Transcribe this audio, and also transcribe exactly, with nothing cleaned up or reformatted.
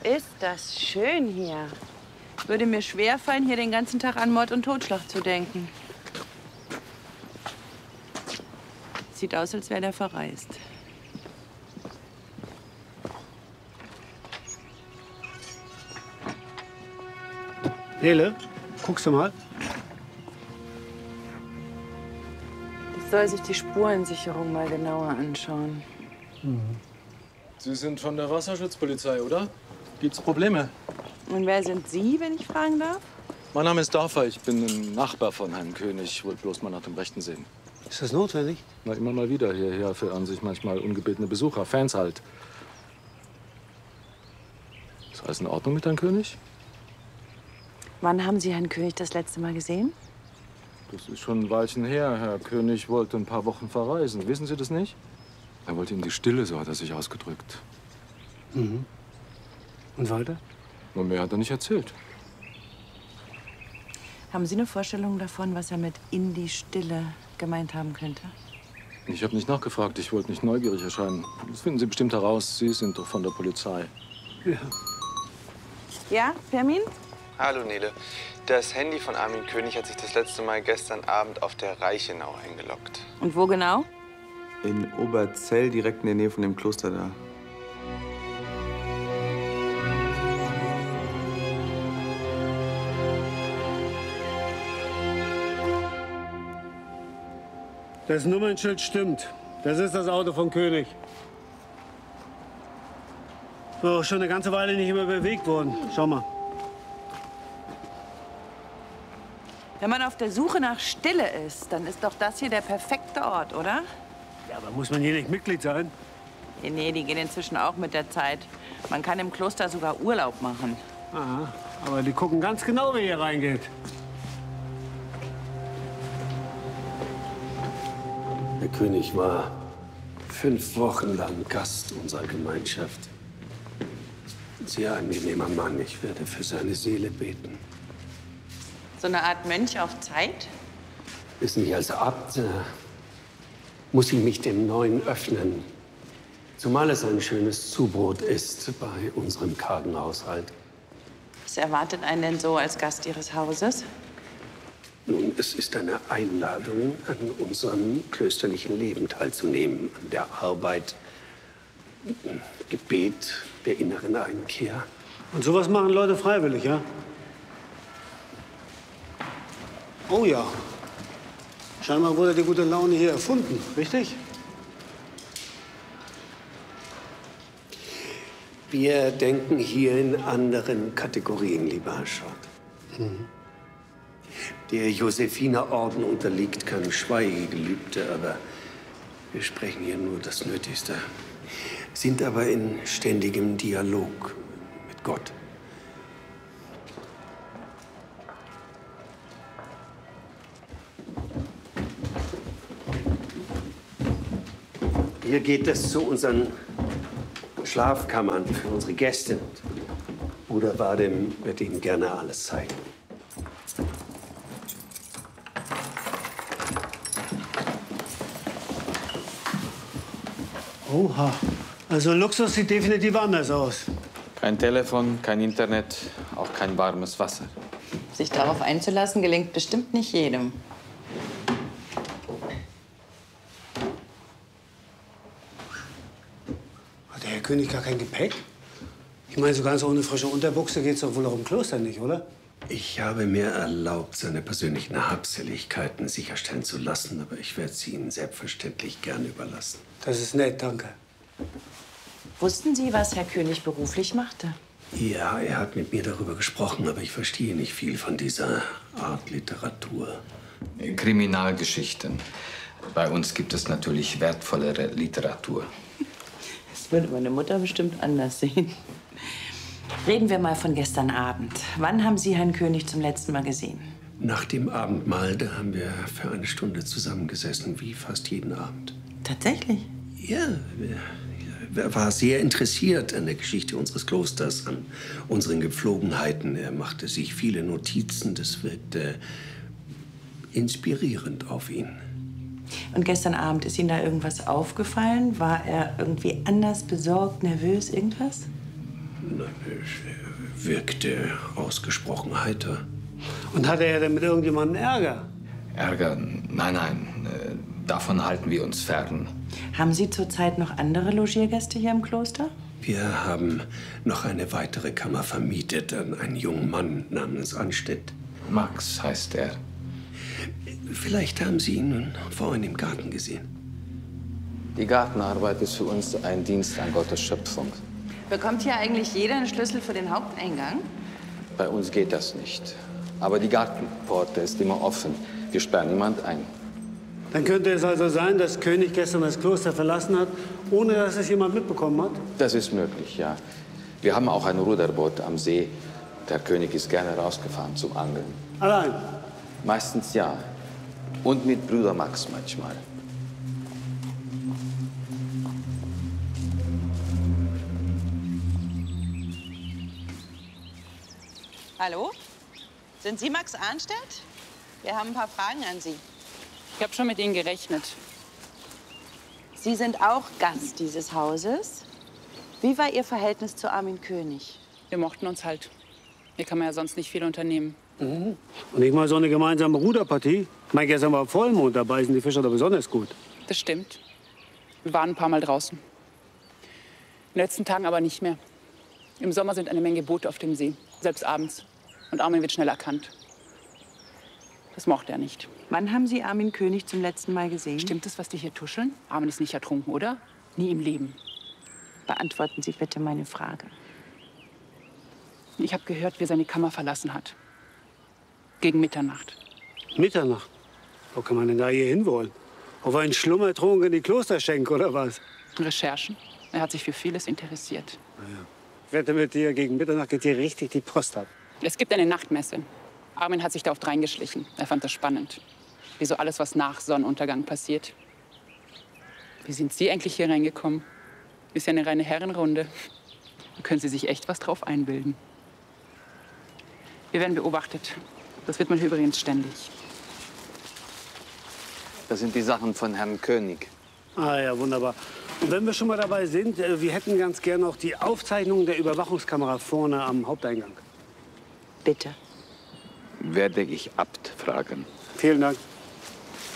ist das schön hier. Würde mir schwerfallen, hier den ganzen Tag an Mord und Totschlag zu denken. Sieht aus, als wäre der verreist. Nele, guckst du mal? Ich soll sich die Spurensicherung mal genauer anschauen. Mhm. Sie sind von der Wasserschutzpolizei, oder? Gibt's Probleme? Und wer sind Sie, wenn ich fragen darf? Mein Name ist Dafer, ich bin ein Nachbar von Herrn König. Ich wollte bloß mal nach dem Rechten sehen. Ist das notwendig? Na, immer mal wieder hierher verirren sich manchmal ungebetene Besucher, Fans halt. Ist alles in Ordnung mit Herrn König? Wann haben Sie Herrn König das letzte Mal gesehen? Das ist schon ein Weilchen her. Herr König wollte ein paar Wochen verreisen. Wissen Sie das nicht? Er wollte in die Stille, so hat er sich ausgedrückt. Mhm. Und weiter? Und mehr hat er nicht erzählt. Haben Sie eine Vorstellung davon, was er mit in die Stille gemeint haben könnte? Ich habe nicht nachgefragt. Ich wollte nicht neugierig erscheinen. Das finden Sie bestimmt heraus. Sie sind doch von der Polizei. Ja. Ja, Fermin? Hallo, Nele. Das Handy von Armin König hat sich das letzte Mal gestern Abend auf der Reichenau eingeloggt. Und wo genau? In Oberzell, direkt in der Nähe von dem Kloster da. Das Nummernschild stimmt. Das ist das Auto von König. So, schon eine ganze Weile nicht mehr bewegt worden. Schau mal. Wenn man auf der Suche nach Stille ist, dann ist doch das hier der perfekte Ort, oder? Ja, aber muss man hier nicht Mitglied sein? Nee, nee, die gehen inzwischen auch mit der Zeit. Man kann im Kloster sogar Urlaub machen. Aha, aber die gucken ganz genau, wer hier reingeht. Der König war fünf Wochen lang Gast unserer Gemeinschaft. Ein sehr angenehmer Mann. Ich werde für seine Seele beten. So eine Art Mönch auf Zeit? Wissen Sie, als Abt äh, muss ich mich dem Neuen öffnen. Zumal es ein schönes Zubrot ist bei unserem kargen Haushalt. Was erwartet einen denn so als Gast Ihres Hauses? Nun, es ist eine Einladung, an unserem klösterlichen Leben teilzunehmen, an der Arbeit, Gebet der inneren Einkehr. Und sowas machen Leute freiwillig, ja? Oh ja. Scheinbar wurde die gute Laune hier erfunden, richtig? Wir denken hier in anderen Kategorien, lieber Herr Schott. Mhm. Der Josephinerorden unterliegt keinem Schweigegelübde, aber wir sprechen hier nur das Nötigste. Sind aber in ständigem Dialog mit Gott. Hier geht es zu unseren Schlafkammern für unsere Gäste. Bruder Vadim wird Ihnen gerne alles zeigen. Oha. Also Luxus sieht definitiv anders aus. Kein Telefon, kein Internet, auch kein warmes Wasser. Sich darauf einzulassen, gelingt bestimmt nicht jedem. Hat der Herr König gar kein Gepäck? Ich meine, so ganz ohne frische Unterbuchse geht's doch wohl auch im Kloster nicht, oder? Ich habe mir erlaubt, seine persönlichen Habseligkeiten sicherstellen zu lassen, aber ich werde sie Ihnen selbstverständlich gern überlassen. Das ist nett, danke. Wussten Sie, was Herr König beruflich machte? Ja, er hat mit mir darüber gesprochen, aber ich verstehe nicht viel von dieser Art Literatur. Kriminalgeschichten. Bei uns gibt es natürlich wertvollere Literatur. Das würde meine Mutter bestimmt anders sehen. Reden wir mal von gestern Abend. Wann haben Sie Herrn König zum letzten Mal gesehen? Nach dem Abendmahl, da haben wir für eine Stunde zusammengesessen, wie fast jeden Abend. Tatsächlich? Ja, er war sehr interessiert an der Geschichte unseres Klosters, an unseren Gepflogenheiten. Er machte sich viele Notizen, das wirkte inspirierend auf ihn. Und gestern Abend, ist Ihnen da irgendwas aufgefallen? War er irgendwie anders besorgt, nervös, irgendwas? Na, er wirkte ausgesprochen heiter. Und hatte er denn mit irgendjemandem Ärger? Ärger? Nein, nein. Äh, davon halten wir uns fern. Haben Sie zurzeit noch andere Logiergäste hier im Kloster? Wir haben noch eine weitere Kammer vermietet an einen jungen Mann namens Anstedt. Max heißt er. Vielleicht haben Sie ihn nun vorhin im Garten gesehen. Die Gartenarbeit ist für uns ein Dienst an Gottes Schöpfung. Bekommt hier eigentlich jeder einen Schlüssel für den Haupteingang? Bei uns geht das nicht. Aber die Gartenpforte ist immer offen. Wir sperren niemand ein. Dann könnte es also sein, dass König gestern das Kloster verlassen hat, ohne dass es jemand mitbekommen hat? Das ist möglich, ja. Wir haben auch ein Ruderboot am See. Der König ist gerne rausgefahren zum Angeln. Allein? Meistens ja. Und mit Bruder Max manchmal. Hallo? Sind Sie Max Arnstedt? Wir haben ein paar Fragen an Sie. Ich habe schon mit Ihnen gerechnet. Sie sind auch Gast dieses Hauses. Wie war Ihr Verhältnis zu Armin König? Wir mochten uns halt. Hier kann man ja sonst nicht viel unternehmen. Mhm. Und nicht mal so eine gemeinsame Ruderpartie? Ich meine, gestern war Vollmond, da beißen die Fischer doch besonders gut. Das stimmt. Wir waren ein paar Mal draußen. In den letzten Tagen aber nicht mehr. Im Sommer sind eine Menge Boote auf dem See, selbst abends. Und Armin wird schnell erkannt. Das mochte er nicht. Wann haben Sie Armin König zum letzten Mal gesehen? Stimmt es, was die hier tuscheln? Armin ist nicht ertrunken, oder? Nie im Leben. Beantworten Sie bitte meine Frage. Ich habe gehört, wie er seine Kammer verlassen hat. Gegen Mitternacht. Mitternacht? Wo kann man denn da hier hinwollen? Auf einen Schlummertrunk in die Klosterschenke, oder was? Recherchen. Er hat sich für vieles interessiert. Naja. Ich wette mit dir, gegen Mitternacht geht hier richtig die Post ab. Es gibt eine Nachtmesse. Armin hat sich da oft reingeschlichen. Er fand das spannend. Wie so alles, was nach Sonnenuntergang passiert. Wie sind Sie eigentlich hier reingekommen? Ist ja eine reine Herrenrunde. Da können Sie sich echt was drauf einbilden. Wir werden beobachtet. Das wird man hier übrigens ständig. Das sind die Sachen von Herrn König. Ah ja, wunderbar. Und wenn wir schon mal dabei sind, äh, wir hätten ganz gern noch die Aufzeichnung der Überwachungskamera vorne am Haupteingang. Bitte. Werde ich Abt fragen. Vielen Dank.